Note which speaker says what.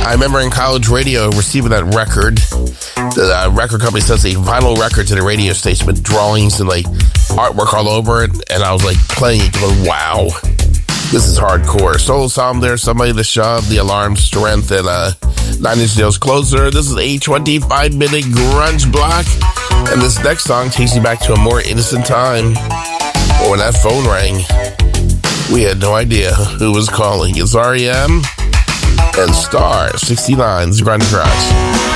Speaker 1: I remember in college radio receiving that record. The record company sends a vinyl record to the radio station with drawings and like artwork all over it, and I was like playing it, going, "Wow, this is hardcore." Solo Sound there, Somebody to Shove, The Alarm, Strength, and 9 Inch Nails, Closer. This is a 25-minute grunge block, and this next song takes you back to a more innocent time. But when that phone rang, we had no idea who was calling. It's R.E.M. and Star 69's Grunge Rocks.